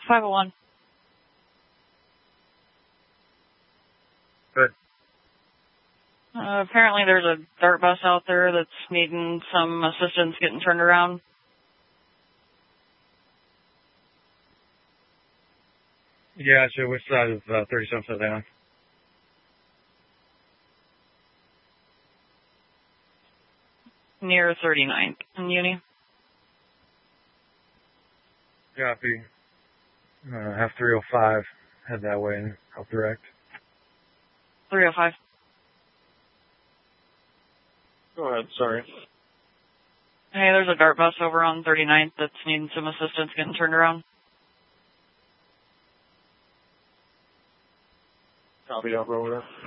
501. Good. Apparently there's a dart bus out there that's needing some assistance getting turned around. Yeah, so which side of 37 are they on? Near 39th in Uni. Copy. Have 305 head that way and help direct. 305. Go ahead, sorry. Hey, there's a dart bus over on 39th that's needing some assistance getting turned around. Copy, I'll go over there.